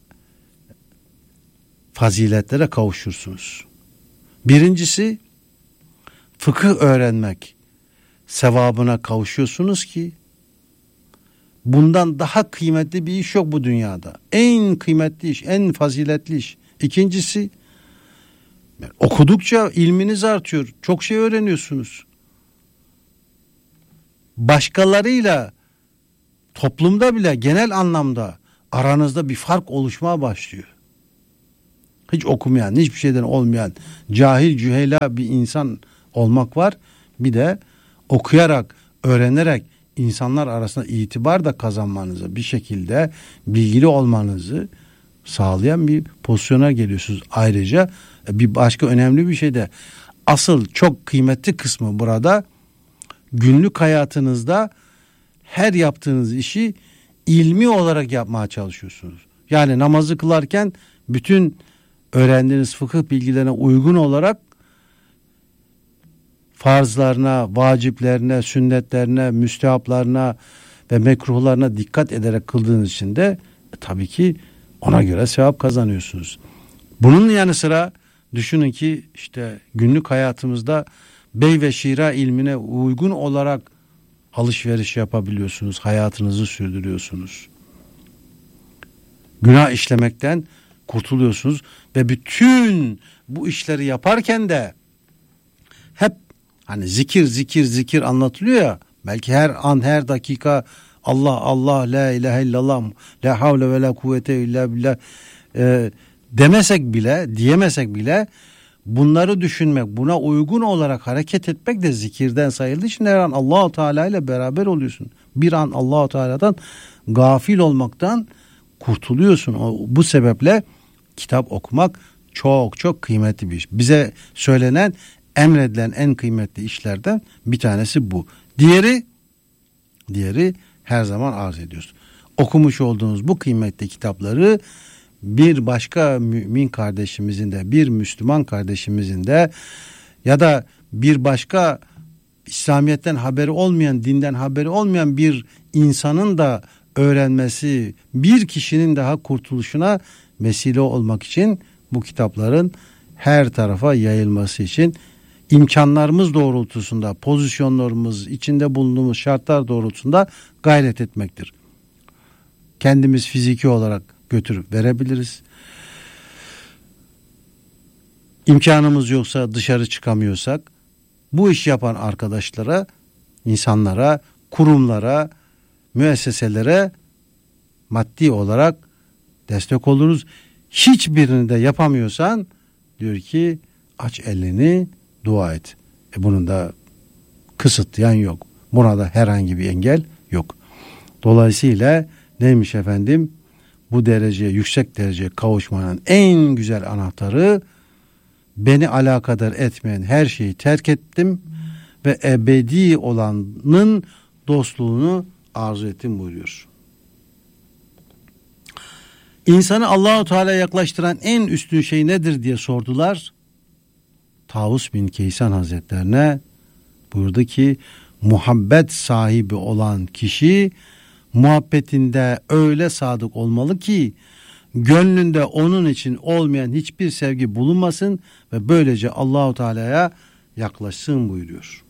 faziletlere kavuşursunuz. Birincisi, fıkıh öğrenmek sevabına kavuşuyorsunuz ki bundan daha kıymetli bir iş yok bu dünyada. En kıymetli iş, en faziletli iş. İkincisi, okudukça ilminiz artıyor. Çok şey öğreniyorsunuz. Başkalarıyla, toplumda bile genel anlamda aranızda bir fark oluşmaya başlıyor. Hiç okumayan, hiçbir şeyden olmayan, cahil cüheyla bir insan olmak var. Bir de okuyarak, öğrenerek insanlar arasında itibar da kazanmanızı, bir şekilde bilgili olmanızı sağlayan bir pozisyona geliyorsunuz. Ayrıca bir başka önemli bir şey de, asıl çok kıymetli kısmı burada, günlük hayatınızda her yaptığınız işi ilmi olarak yapmaya çalışıyorsunuz. Yani namazı kılarken bütün öğrendiğiniz fıkıh bilgilerine uygun olarak farzlarına, vaciplerine, sünnetlerine, müstehaplarına ve mekruhlarına dikkat ederek kıldığınız için de e, tabii ki ona göre sevap kazanıyorsunuz. Bunun yanı sıra düşünün ki işte günlük hayatımızda bey ve şira ilmine uygun olarak alışveriş yapabiliyorsunuz, hayatınızı sürdürüyorsunuz. Günah işlemekten kurtuluyorsunuz ve bütün bu işleri yaparken de hep hani zikir zikir zikir anlatılıyor ya, belki her an her dakika Allah Allah la ilahe illallah la havle ve la kuvvete illa billah e, demesek bile, diyemesek bile bunları düşünmek, buna uygun olarak hareket etmek de zikirden sayıldığı için her an Allah-u Teala ile beraber oluyorsun. Bir an Allah-u Teala'dan gafil olmaktan kurtuluyorsun. O, bu sebeple kitap okumak çok çok kıymetli bir iş. Bize söylenen, emredilen en kıymetli işlerden bir tanesi bu. Diğeri, diğeri her zaman arz ediyoruz. Okumuş olduğunuz bu kıymetli kitapları bir başka mümin kardeşimizin de, bir Müslüman kardeşimizin de ya da bir başka İslamiyet'ten haberi olmayan, dinden haberi olmayan bir insanın da öğrenmesi, bir kişinin daha kurtuluşuna vesile olmak için bu kitapların her tarafa yayılması için imkanlarımız doğrultusunda, pozisyonlarımız, içinde bulunduğumuz şartlar doğrultusunda gayret etmektir. Kendimiz fiziki olarak götürüp verebiliriz. İmkanımız yoksa, dışarı çıkamıyorsak bu iş yapan arkadaşlara, insanlara, kurumlara, müesseselere maddi olarak destek oluruz. Hiçbirini de yapamıyorsan diyor ki aç elini, dua et. E bunun da kısıtlayan yok. Buna da herhangi bir engel yok. Dolayısıyla neymiş efendim? Bu dereceye, yüksek dereceye kavuşmanın en güzel anahtarı, beni alakadar etmeyen her şeyi terk ettim ve ebedi olanın dostluğunu arzu ettim buyuruyor. İnsanı Allah-u Teala'ya yaklaştıran en üstün şey nedir diye sordular. Tavus bin Kaysan Hazretlerine buyurdu ki muhabbet sahibi olan kişi muhabbetinde öyle sadık olmalı ki gönlünde onun için olmayan hiçbir sevgi bulunmasın ve böylece Allah-u Teala'ya yaklaşsın buyuruyor.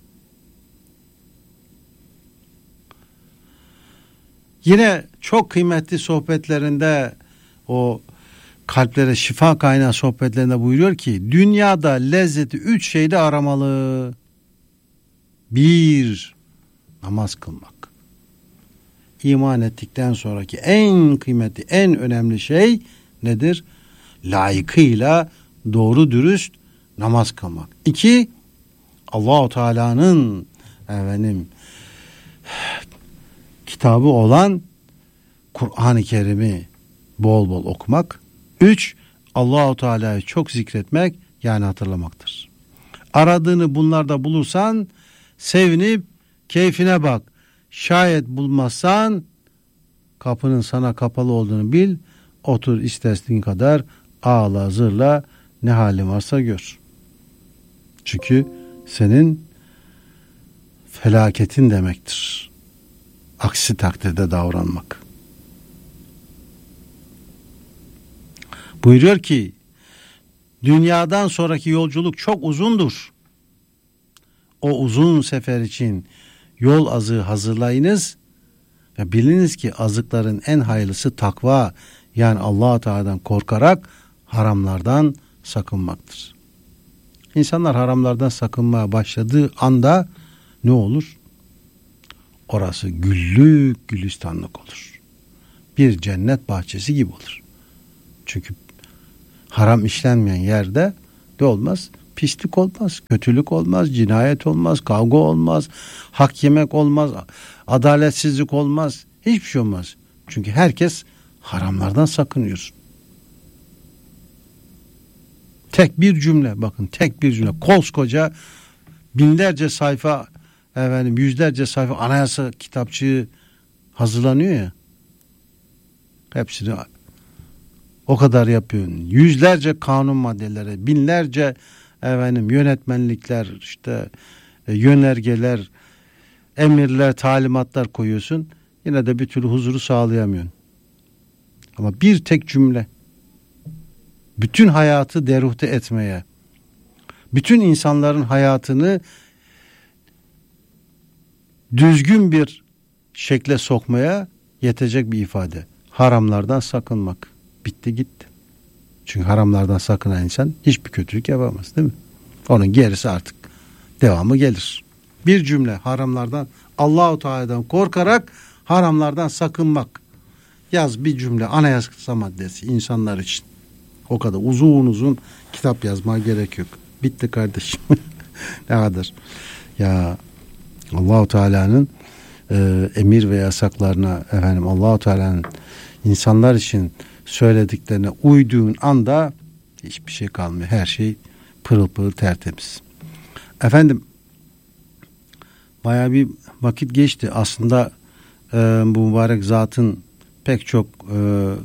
Yine çok kıymetli sohbetlerinde, o kalplere şifa kaynağı sohbetlerinde buyuruyor ki dünyada lezzeti üç şeyde aramalı. Bir, namaz kılmak. İman ettikten sonraki en kıymetli, en önemli şey nedir? Layıkıyla doğru dürüst namaz kılmak. İki, Allah-u Teala'nın efendim kitabı olan Kur'an-ı Kerim'i bol bol okumak. Üç, Allah-u Teala'yı çok zikretmek, yani hatırlamaktır. Aradığını bunlarda bulursan sevinip keyfine bak. Şayet bulmazsan kapının sana kapalı olduğunu bil. Otur istediğin kadar ağla zırla, ne halin varsa gör. Çünkü senin felaketin demektir. Aksi takdirde davranmak. Buyuruyor ki dünyadan sonraki yolculuk çok uzundur. O uzun sefer için yol azığı hazırlayınız ve biliniz ki azıkların en hayırlısı takva, yani Allah-u Teala'dan korkarak haramlardan sakınmaktır. İnsanlar haramlardan sakınmaya başladığı anda ne olur? Orası güllük gülistanlık olur. Bir cennet bahçesi gibi olur. Çünkü haram işlenmeyen yerde ne olmaz? Pislik olmaz, kötülük olmaz, cinayet olmaz, kavga olmaz, hak yemek olmaz, adaletsizlik olmaz, hiçbir şey olmaz. Çünkü herkes haramlardan sakınıyor. Tek bir cümle, bakın tek bir cümle, koskoca binlerce sayfa, efendim yüzlerce sayfa anayasa kitapçığı hazırlanıyor ya. Hepsini o kadar yapıyorsun. Yüzlerce kanun maddeleri, binlerce efendim yönetmenlikler, işte e, yönergeler, emirler, talimatlar koyuyorsun. Yine de bir türlü huzuru sağlayamıyorsun. Ama bir tek cümle bütün hayatı deruhte etmeye, bütün insanların hayatını düzgün bir şekle sokmaya yetecek bir ifade. Haramlardan sakınmak. Bitti gitti. Çünkü haramlardan sakınan insan hiçbir kötülük yapamaz, değil mi? Onun gerisi artık devamı gelir. Bir cümle, haramlardan, Allah-u Teala'dan korkarak haramlardan sakınmak. Yaz bir cümle, anayasa maddesi insanlar için. O kadar uzun uzun kitap yazmaya gerek yok. Bitti kardeşim. Ne kadar. Ya Allah-u Teala'nın e, emir ve yasaklarına, efendim Allah-u Teala'nın insanlar için söylediklerine uyduğun anda hiçbir şey kalmıyor. Her şey pırıl pırıl tertemiz. Efendim bayağı bir vakit geçti. Aslında e, bu mübarek zatın pek çok e,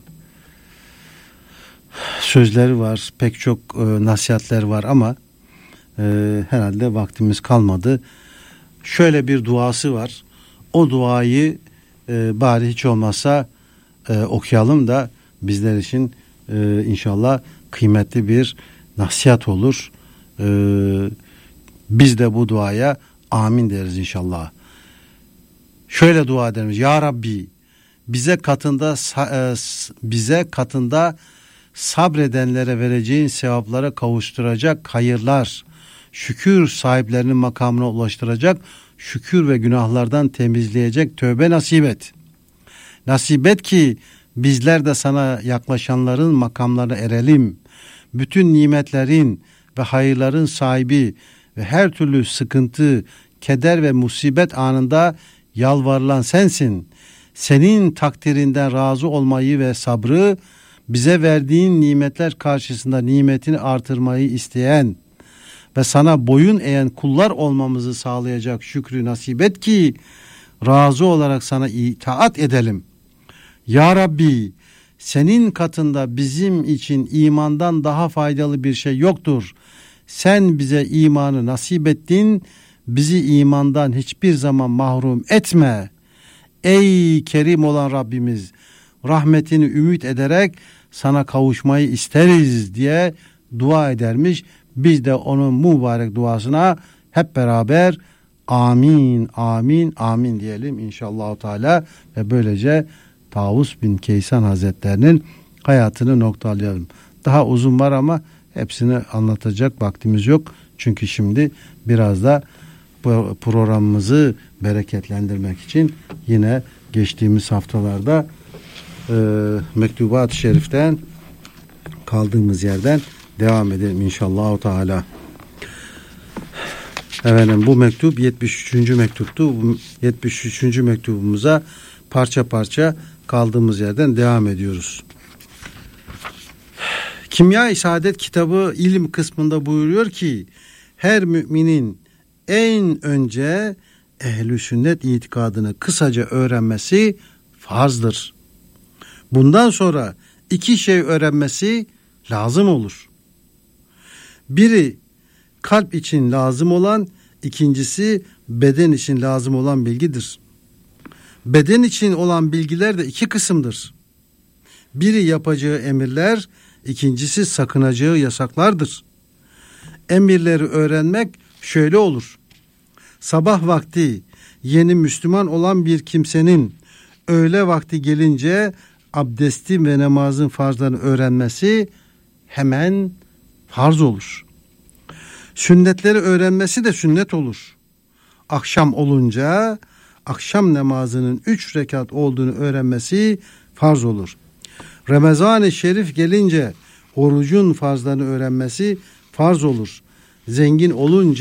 sözleri var, pek çok e, nasihatler var ama e, herhalde vaktimiz kalmadı. Şöyle bir duası var. O duayı e, bari hiç olmazsa e, okuyalım da bizler için e, inşallah kıymetli bir nasihat olur. E, biz de bu duaya amin deriz inşallah. Şöyle dua ederiz. Ya Rabbi, bize katında e, bize katında sabredenlere vereceğin sevaplara kavuşturacak hayırlar, şükür sahiplerinin makamına ulaştıracak şükür ve günahlardan temizleyecek tövbe nasip et. Nasip et ki bizler de sana yaklaşanların makamlarına erelim. Bütün nimetlerin ve hayırların sahibi ve her türlü sıkıntı, keder ve musibet anında yalvarılan sensin. Senin takdirinden razı olmayı ve sabrı, bize verdiğin nimetler karşısında nimetini artırmayı isteyen ve sana boyun eğen kullar olmamızı sağlayacak şükrü nasip et ki razı olarak sana itaat edelim. Ya Rabbi, senin katında bizim için imandan daha faydalı bir şey yoktur. Sen bize imanı nasip ettin, bizi imandan hiçbir zaman mahrum etme. Ey kerim olan Rabbimiz, rahmetini ümit ederek sana kavuşmayı isteriz diye dua edermiş. Biz de onun mübarek duasına hep beraber amin, amin, amin diyelim inşallah Teala ve böylece Tavus bin Kaysan Hazretlerinin hayatını noktalayalım. Daha uzun var ama hepsini anlatacak vaktimiz yok. Çünkü şimdi biraz da bu programımızı bereketlendirmek için yine geçtiğimiz haftalarda e, Mektubat-ı Şerif'ten kaldığımız yerden devam edelim inşallah Teala. Efendim bu mektup yetmiş üçüncü mektuptu. yetmiş üçüncü mektubumuza parça parça kaldığımız yerden devam ediyoruz. Kimya-i Saadet kitabı ilim kısmında buyuruyor ki her müminin en önce ehl-i sünnet itikadını kısaca öğrenmesi farzdır. Bundan sonra iki şey öğrenmesi lazım olur. Biri kalp için lazım olan, ikincisi beden için lazım olan bilgidir. Beden için olan bilgiler de iki kısımdır. Biri yapacağı emirler, ikincisi sakınacağı yasaklardır. Emirleri öğrenmek şöyle olur. Sabah vakti yeni Müslüman olan bir kimsenin öğle vakti gelince abdesti ve namazın farzlarını öğrenmesi hemen farz olur. Sünnetleri öğrenmesi de sünnet olur. Akşam olunca akşam namazının üç rekat olduğunu öğrenmesi farz olur. Ramazan-ı Şerif gelince orucun farzlarını öğrenmesi farz olur. Zengin olunca